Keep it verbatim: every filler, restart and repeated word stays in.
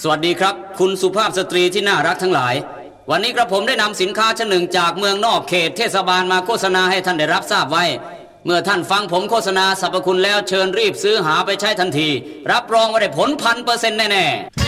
วัสดีครับคุณสุภาพสตรีที่น่ารักทั้งหลายวันนี้กระผมได้นำสินค้าชนิดหนึ่งจากเมืองนอกเขตเทศบาลมาโฆษณาให้ท่านได้รับทราบไว้เมื่อท่านฟังผมโฆษณาสรรพคุณแล้วเชิญรีบซื้อหาไปใช้ทันทีรับรองว่าได้ผลพันเปอร์เซ็นต์แน่ๆ